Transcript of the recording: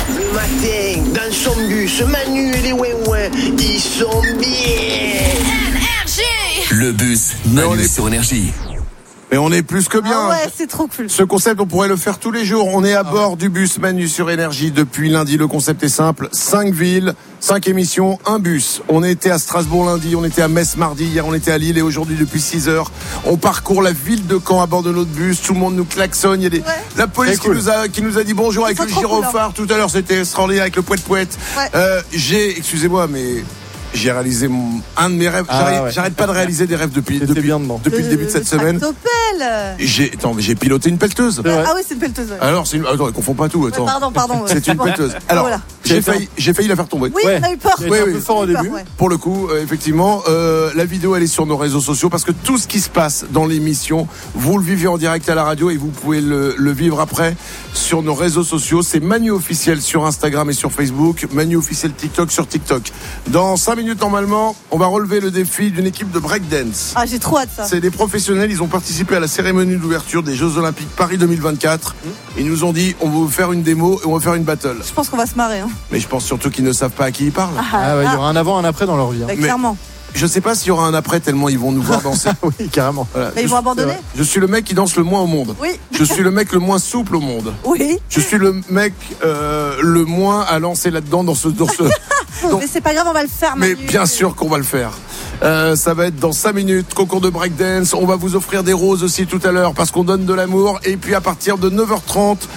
Le matin, dans son bus, Manu et les ouin-ouin, ils sont bien. Le bus Manu sur Énergie. Mais on est plus que bien. Ah ouais, c'est trop cool. Ce concept, on pourrait le faire tous les jours. On est à bord du bus Manu sur Énergie depuis lundi. Le concept est simple. 5 villes, 5 émissions, un bus. On était à Strasbourg lundi, on était à Metz mardi, hier on était à Lille et aujourd'hui depuis 6 heures, on parcourt la ville de Caen à bord de notre bus. Tout le monde nous klaxonne. Il y a la police qui nous a dit bonjour avec le gyrophare. Tout à l'heure, c'était extraordinaire avec le poète-poète. Excusez-moi, mais j'ai réalisé un de mes rêves. J'arrête pas de réaliser des rêves depuis le début de cette semaine. J'ai piloté une pelleteuse. Ah oui, c'est une pelleteuse. Ouais. Alors, attends, confond pas tout. Attends. Pardon. C'est une pelleteuse. Alors, voilà. j'ai failli la faire tomber. Oui, on a eu peur. Oui, un peu fort au début. Pour le coup, effectivement, la vidéo elle est sur nos réseaux sociaux parce que tout ce qui se passe dans l'émission, vous le vivez en direct à la radio et vous pouvez le vivre après sur nos réseaux sociaux. C'est Manu officiel sur Instagram et sur Facebook, Manu officiel TikTok sur TikTok. Dans 5 minutes normalement, on va relever le défi d'une équipe de breakdance. Ah, j'ai trop hâte ça. C'est des professionnels, ils ont participé à la cérémonie d'ouverture des Jeux Olympiques Paris 2024. Ils nous ont dit on va vous faire une démo et on va faire une battle. Je pense qu'on va se marrer. Hein. Mais je pense surtout qu'ils ne savent pas à qui ils parlent. Il y aura un avant, un après dans leur vie. Bah, clairement. Je sais pas s'il y aura un après tellement ils vont nous voir danser. Oui, carrément. Voilà. Mais ils vont abandonner. Je suis le mec qui danse le moins au monde. Oui. Je suis le mec le moins souple au monde. Oui. Je suis le mec le moins à lancer là-dedans dans ce. Mais c'est pas grave, on va le faire. Mais Manu. bien sûr qu'on va le faire. Ça va être dans 5 minutes, concours de breakdance. On va vous offrir des roses aussi tout à l'heure parce qu'on donne de l'amour. Et puis à partir de 9h30,